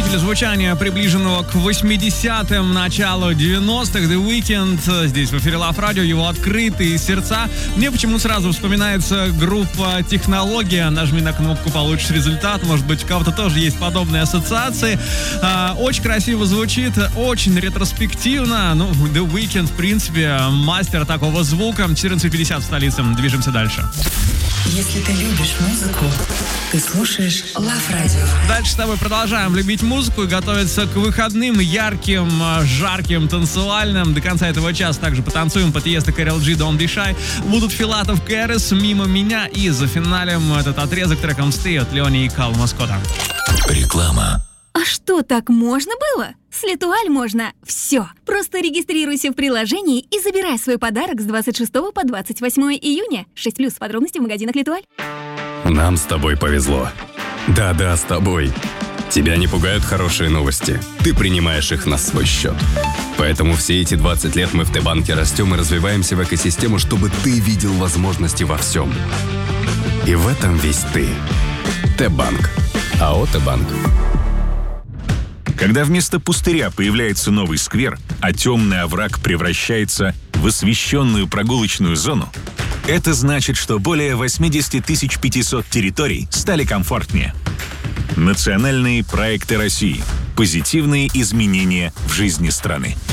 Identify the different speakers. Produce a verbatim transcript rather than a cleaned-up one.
Speaker 1: представителя звучания, приближенного к восьмидесятым, началу девяностых, The Weeknd. Здесь в эфире Love Radio, его открытые сердца. Мне почему сразу вспоминается группа «Технология». Нажми на кнопку, получишь результат. Может быть, у кого-то тоже есть подобные ассоциации. А, очень красиво звучит, очень ретроспективно. Ну, The Weeknd, в принципе, мастер такого звука. четырнадцать пятьдесят в столице. Движемся дальше.
Speaker 2: Если ты любишь музыку, ты слушаешь Love Radio.
Speaker 1: Дальше с тобой продолжаем любить музыку и готовиться к выходным ярким, жарким, танцевальным. До конца этого часа также потанцуем под Тиесто, Кэрол Джи, Don't Be Shy. Будут Филатов, Кэрис, Мимо меня. И за финалем этот отрезок треком Stay от Леони и Кал Маскота.
Speaker 3: Реклама.
Speaker 4: А что, так можно было? С Летуаль можно все. Просто регистрируйся в приложении и забирай свой подарок с двадцать шестого по двадцать восьмое июня. шесть плюс, подробности в магазинах Летуаль.
Speaker 5: Нам с тобой повезло. Да-да, с тобой. Тебя не пугают хорошие новости. Ты принимаешь их на свой счет. Поэтому все эти двадцать лет мы в Т-банке растем и развиваемся в экосистему, чтобы ты видел возможности во всем. И в этом весь ты. Т-банк. АО Т-банк.
Speaker 6: Когда вместо пустыря появляется новый сквер, а темный овраг превращается в освещенную прогулочную зону, это значит, что более восемьдесят тысяч пятьсот территорий стали комфортнее. Национальные проекты России. Позитивные изменения в жизни страны.